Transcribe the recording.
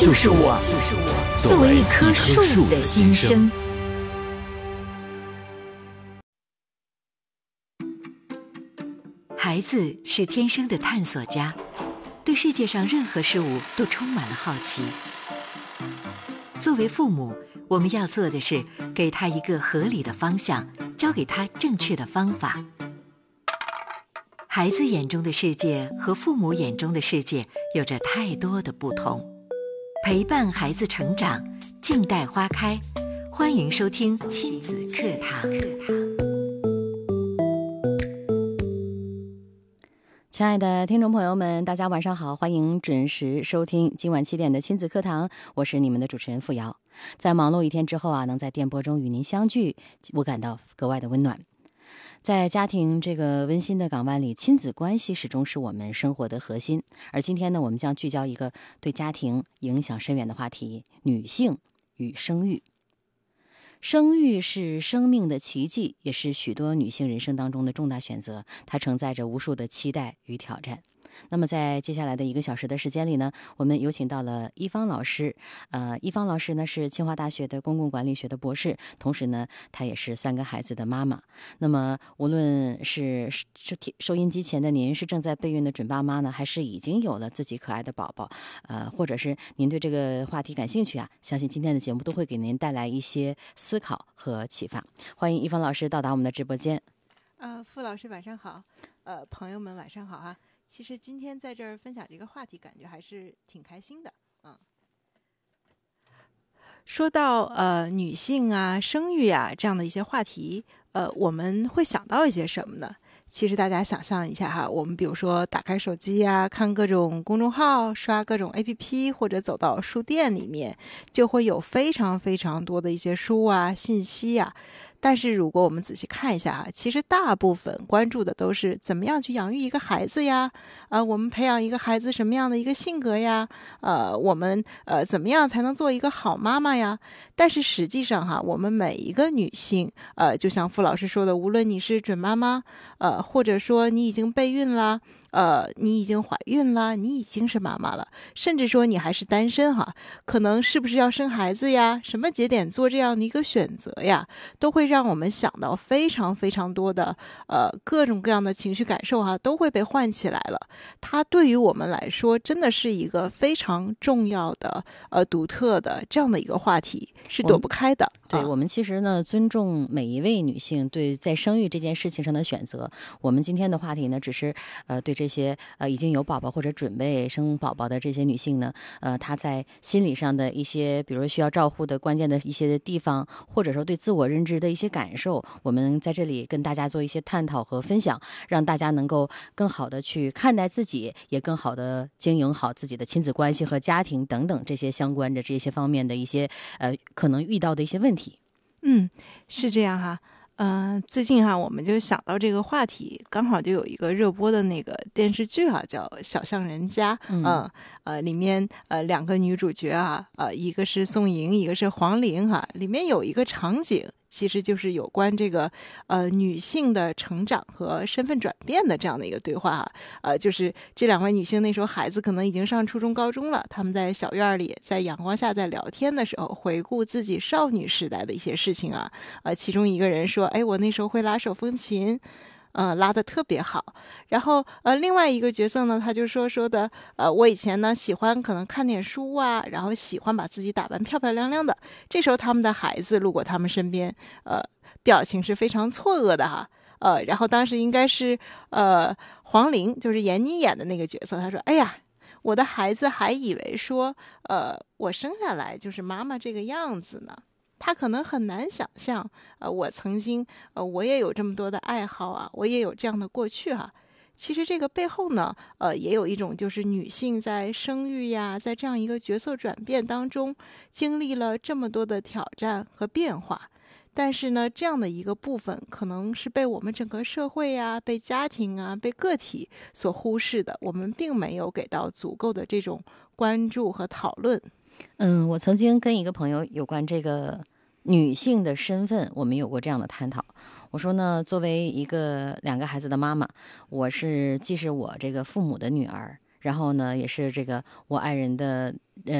就是我，作为一棵树的心声。孩子是天生的探索家，对世界上任何事物都充满了好奇。作为父母，我们要做的是给他一个合理的方向，教给他正确的方法。孩子眼中的世界和父母眼中的世界有着太多的不同。陪伴孩子成长，静待花开。欢迎收听亲子课堂。 亲爱的听众朋友们，大家晚上好，欢迎准时收听今晚7点的亲子课堂，我是你们的主持人付瑶。在忙碌一天之后能在电波中与您相聚，我感到格外的温暖。在家庭这个温馨的港湾里，亲子关系始终是我们生活的核心。而今天呢，我们将聚焦一个对家庭影响深远的话题：女性与生育。生育是生命的奇迹，也是许多女性人生当中的重大选择，它承载着无数的期待与挑战。那么在接下来的1个小时的时间里呢，我们有请到了一芳老师。一芳老师呢是清华大学的公共管理学的博士，同时呢她也是3个孩子的妈妈。那么无论是收音机前的您是正在备孕的准爸妈呢，还是已经有了自己可爱的宝宝，或者是您对这个话题感兴趣相信今天的节目都会给您带来一些思考和启发。欢迎一芳老师到达我们的直播间。 付老师晚上好，朋友们晚上好其实今天在这儿分享这个话题，感觉还是挺开心的。说到女性生育这样的一些话题，我们会想到一些什么呢？其实大家想象一下我们比如说打开手机看各种公众号，刷各种 APP， 或者走到书店里面，就会有非常非常多的一些书信息但是如果我们仔细看一下其实大部分关注的都是怎么样去养育一个孩子我们培养一个孩子什么样的一个性格我们怎么样才能做一个好妈妈但是实际上我们每一个女性就像付老师说的，无论你是准妈妈或者说你已经备孕啦，你已经怀孕了，你已经是妈妈了，甚至说你还是单身可能是不是要生孩子什么节点做这样的一个选择都会让我们想到非常非常多的各种各样的情绪感受都会被唤起来了。它对于我们来说真的是一个非常重要的独特的这样的一个话题，是躲不开的。 对，我们其实呢尊重每一位女性对在生育这件事情上的选择。我们今天的话题呢只是对这些已经有宝宝或者准备生宝宝的这些女性呢她在心理上的一些比如需要照护的关键的一些地方，或者说对自我认知的一些感受，我们在这里跟大家做一些探讨和分享，让大家能够更好的去看待自己，也更好的经营好自己的亲子关系和家庭等等这些相关的这些方面的一些可能遇到的一些问题。 是这样最近我们就想到这个话题，刚好就有一个热播的那个电视剧叫《小巷人家》里面2个女主角一个是宋莹，一个是黄龄里面有一个场景其实就是有关这个女性的成长和身份转变的这样的一个对话就是这2位女性那时候孩子可能已经上初中高中了，她们在小院里在阳光下在聊天的时候回顾自己少女时代的一些事情其中一个人说我那时候会拉手风琴拉得特别好，然后另外一个角色呢，他就说的我以前呢喜欢可能看点书然后喜欢把自己打扮漂漂亮亮的，这时候他们的孩子路过他们身边表情是非常错愕的然后当时应该是黄龄，就是闫妮演的那个角色，他说哎呀，我的孩子还以为说我生下来就是妈妈这个样子呢，他可能很难想象我曾经我也有这么多的爱好我也有这样的过去其实这个背后呢也有一种就是女性在生育在这样一个角色转变当中经历了这么多的挑战和变化，但是呢这样的一个部分可能是被我们整个社会被家庭被个体所忽视的，我们并没有给到足够的这种关注和讨论。 我曾经跟一个朋友有关这个女性的身份，我们有过这样的探讨。我说呢，作为一个2个孩子的妈妈，我既是我这个父母的女儿，然后呢，也是这个我爱人的